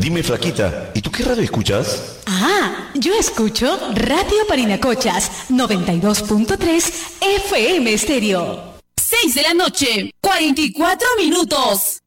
Dime, flaquita, ¿y tú qué radio escuchas? Yo escucho Radio Parinacochas 92.3 FM Estéreo. 6 de la noche, 44 minutos.